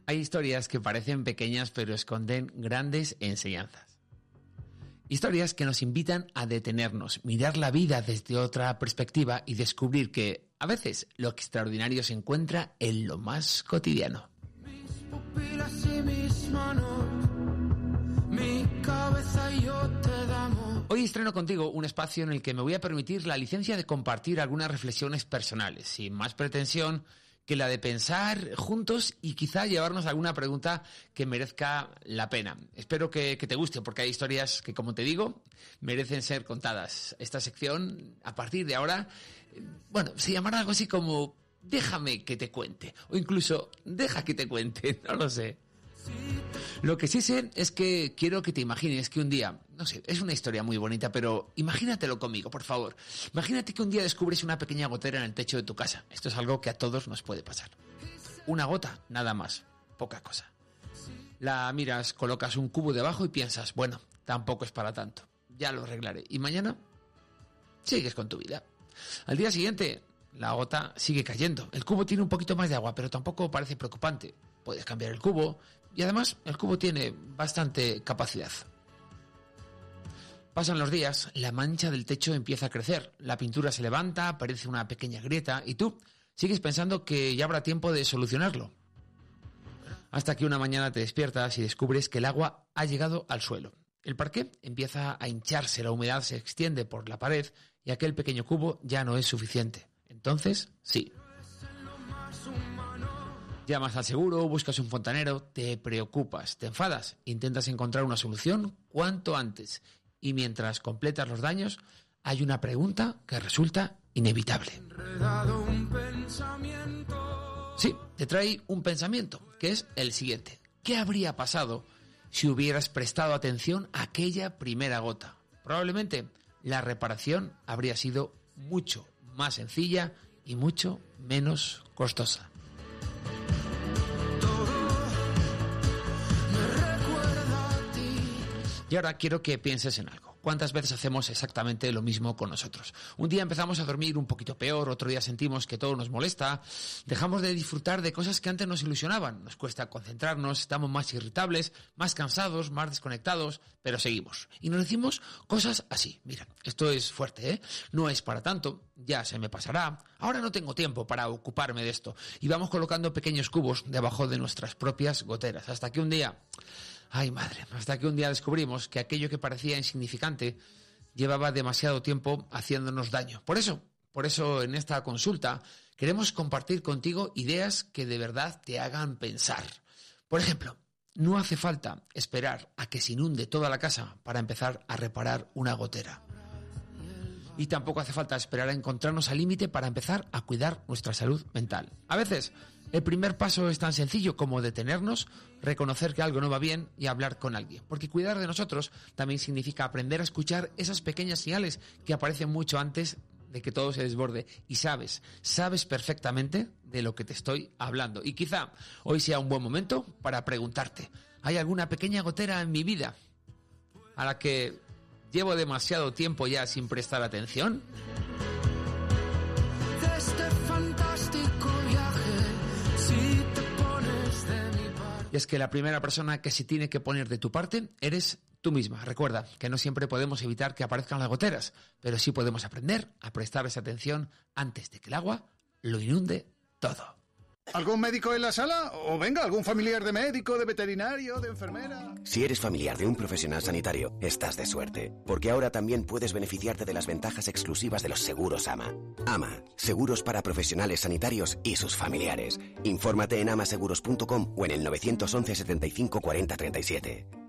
Hay historias que parecen pequeñas pero esconden grandes enseñanzas. Historias que nos invitan a detenernos, mirar la vida desde otra perspectiva y descubrir que, a veces, lo extraordinario se encuentra en lo más cotidiano. Mis pupilas y mis manos, mi cabeza y yo te damos. Hoy estreno contigo un espacio en el que me voy a permitir la licencia de compartir algunas reflexiones personales, sin más pretensión que la de pensar juntos y quizá llevarnos a alguna pregunta que merezca la pena. Espero que te guste, porque hay historias que, como te digo, merecen ser contadas. Esta sección, a partir de ahora, se llamará algo así como déjame que te cuente, o incluso deja que te cuente, no lo sé. Lo que sí sé es que quiero que te imagines que un día, es una historia muy bonita, pero imagínatelo conmigo, por favor. Imagínate que un día descubres una pequeña gotera en el techo de tu casa. Esto es algo que a todos nos puede pasar. Una gota, nada más, poca cosa. La miras, colocas un cubo debajo y piensas, bueno, tampoco es para tanto, ya lo arreglaré. Y mañana sigues con tu vida. Al día siguiente, la gota sigue cayendo. El cubo tiene un poquito más de agua, pero tampoco parece preocupante. Puedes cambiar el cubo y además el cubo tiene bastante capacidad. Pasan los días, la mancha del techo empieza a crecer, la pintura se levanta, aparece una pequeña grieta y tú sigues pensando que ya habrá tiempo de solucionarlo. Hasta que una mañana te despiertas y descubres que el agua ha llegado al suelo. El parqué empieza a hincharse, la humedad se extiende por la pared y aquel pequeño cubo ya no es suficiente. Entonces, sí. Llamas al seguro, buscas un fontanero, te preocupas, te enfadas, intentas encontrar una solución cuanto antes. Y mientras completas los daños, hay una pregunta que resulta inevitable. Sí, te trae un pensamiento, que es el siguiente. ¿Qué habría pasado si hubieras prestado atención a aquella primera gota? Probablemente la reparación habría sido mucho más sencilla y mucho menos costosa. Y ahora quiero que pienses en algo. ¿Cuántas veces hacemos exactamente lo mismo con nosotros? Un día empezamos a dormir un poquito peor, otro día sentimos que todo nos molesta, dejamos de disfrutar de cosas que antes nos ilusionaban, nos cuesta concentrarnos, estamos más irritables, más cansados, más desconectados, pero seguimos. Y nos decimos cosas así, mira, esto es fuerte, ¿eh? No es para tanto, ya se me pasará, ahora no tengo tiempo para ocuparme de esto. Y vamos colocando pequeños cubos debajo de nuestras propias goteras, hasta que un día descubrimos que aquello que parecía insignificante llevaba demasiado tiempo haciéndonos daño. Por eso en esta consulta queremos compartir contigo ideas que de verdad te hagan pensar. Por ejemplo, no hace falta esperar a que se inunde toda la casa para empezar a reparar una gotera. Y tampoco hace falta esperar a encontrarnos al límite para empezar a cuidar nuestra salud mental. A veces, el primer paso es tan sencillo como detenernos, reconocer que algo no va bien y hablar con alguien. Porque cuidar de nosotros también significa aprender a escuchar esas pequeñas señales que aparecen mucho antes de que todo se desborde. Y sabes perfectamente de lo que te estoy hablando. Y quizá hoy sea un buen momento para preguntarte, ¿hay alguna pequeña gotera en mi vida a la que llevo demasiado tiempo ya sin prestar atención? De este fantástico viaje, si te pones de mi parte. Y es que la primera persona que se tiene que poner de tu parte eres tú misma. Recuerda que no siempre podemos evitar que aparezcan las goteras, pero sí podemos aprender a prestarles atención antes de que el agua lo inunde todo. ¿Algún médico en la sala? O venga, algún familiar de médico, de veterinario, de enfermera. Si eres familiar de un profesional sanitario, estás de suerte, porque ahora también puedes beneficiarte de las ventajas exclusivas de los seguros AMA. AMA, seguros para profesionales sanitarios y sus familiares. Infórmate en amaseguros.com o en el 911 75 40 37.